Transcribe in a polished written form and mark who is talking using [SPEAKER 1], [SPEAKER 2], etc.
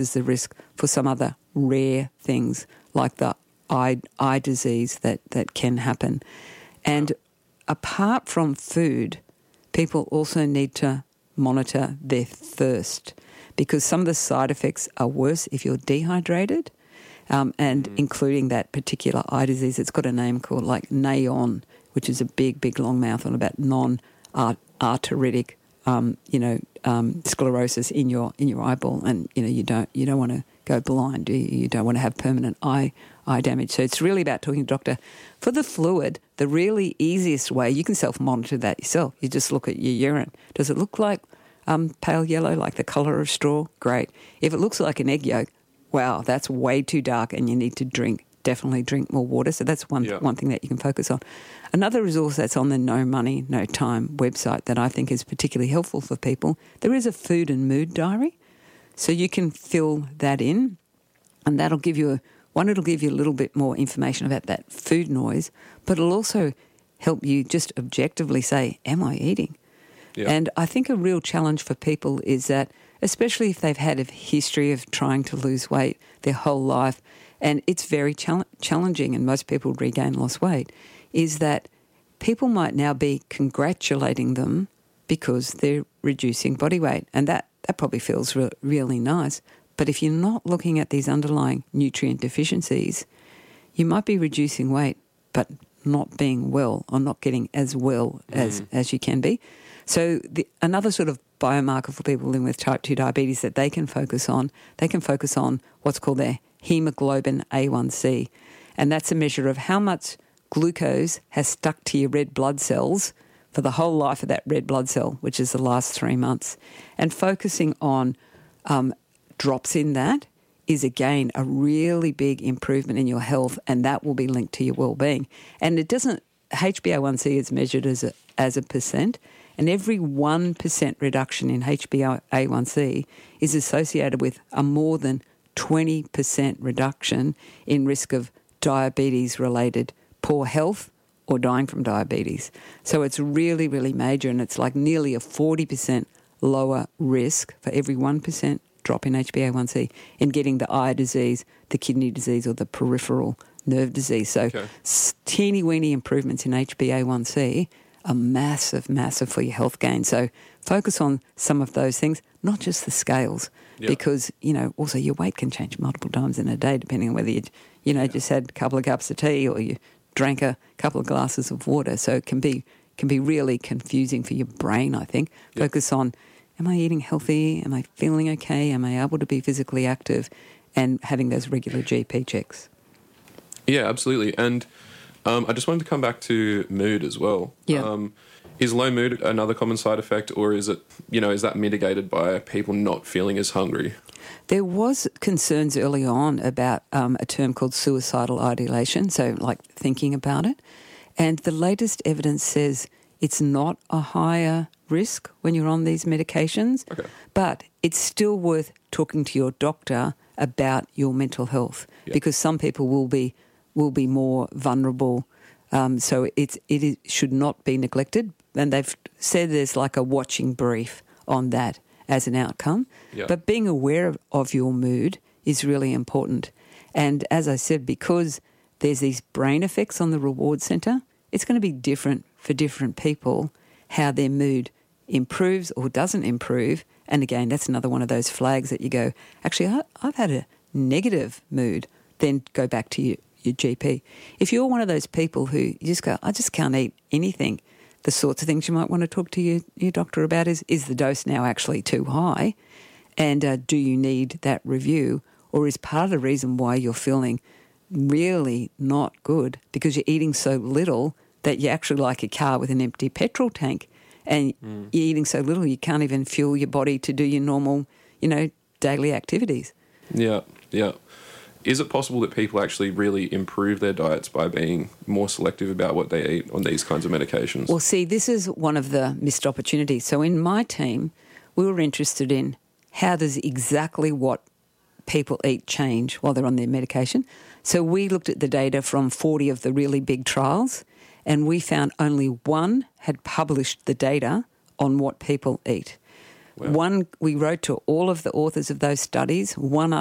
[SPEAKER 1] There's the risk for some other rare things like the eye disease that can happen. And apart from food, people also need to monitor their thirst, because some of the side effects are worse if you're dehydrated, and including that particular eye disease. It's got a name called like NAION, which is a big long mouthful about non-arteritic sclerosis in your eyeball, and you don't want to go blind. You don't want to have permanent eye damage. So it's really about talking to a doctor. For the fluid, the really easiest way, you can self-monitor that yourself. You just look at your urine. Does it look like pale yellow, like the colour of straw? Great. If it looks like an egg yolk, wow, that's way too dark, and you need to definitely drink more water. So that's one thing that you can focus on. Another resource that's on the No Money, No Time website that I think is particularly helpful for people, there is a food and mood diary. So you can fill that in, and that'll give you it'll give you a little bit more information about that food noise, but it'll also help you just objectively say, am I eating? Yeah. And I think a real challenge for people is that, especially if they've had a history of trying to lose weight their whole life, and it's very challenging, and most people regain lost weight, is that people might now be congratulating them because they're reducing body weight, and that probably feels really nice. But if you're not looking at these underlying nutrient deficiencies, you might be reducing weight but not being well, or not getting as well as you can be. So another sort of biomarker for people living with type 2 diabetes that they can focus on what's called their hemoglobin A1C. And that's a measure of how much glucose has stuck to your red blood cells for the whole life of that red blood cell, which is the last 3 months. And focusing on drops in that is, again, a really big improvement in your health, and that will be linked to your well-being. And HbA1c is measured as a percent, and every 1% reduction in HbA1c is associated with a more than 20% reduction in risk of diabetes-related poor health or dying from diabetes. So it's really, really major, and it's like nearly a 40% lower risk for every 1% drop in HbA1c in getting the eye disease, the kidney disease, or the peripheral nerve disease. So teeny-weeny improvements in HbA1c are massive for your health gain. So focus on some of those things, not just the scales, because, also your weight can change multiple times in a day depending on whether you just had a couple of cups of tea or you drank a couple of glasses of water. So it can be really confusing for your brain, I think. Focus on, am I eating healthy? Am I feeling okay? Am I able to be physically active? And having those regular GP checks.
[SPEAKER 2] Yeah, absolutely. And I just wanted to come back to mood as well.
[SPEAKER 1] Yeah.
[SPEAKER 2] Is low mood another common side effect, or is it, is that mitigated by people not feeling as hungry?
[SPEAKER 1] There was concerns early on about a term called suicidal ideation, so like thinking about it. And the latest evidence says it's not a higher risk when you're on these medications, but it's still worth talking to your doctor about your mental health, because some people will be more vulnerable. So it should not be neglected, and they've said there's like a watching brief on that as an outcome. Yeah. But being aware of your mood is really important. And as I said, because there's these brain effects on the reward centre, it's going to be different for different people how their mood improves or doesn't improve. And again, that's another one of those flags that you go, actually, I've had a negative mood, then go back to your GP. If you're one of those people who you just go, I just can't eat anything, the sorts of things you might want to talk to your doctor about is the dose now actually too high? And do you need that review? Or is part of the reason why you're feeling really not good because you're eating so little that you're actually like a car with an empty petrol tank, and you're eating so little you can't even fuel your body to do your normal, daily activities?
[SPEAKER 2] Yeah. Is it possible that people actually really improve their diets by being more selective about what they eat on these kinds of medications?
[SPEAKER 1] Well, see, this is one of the missed opportunities. So in my team, we were interested in how does exactly what people eat change while they're on their medication. So we looked at the data from 40 of the really big trials, and we found only one had published the data on what people eat.
[SPEAKER 2] Wow.
[SPEAKER 1] We wrote to all of the authors of those studies, one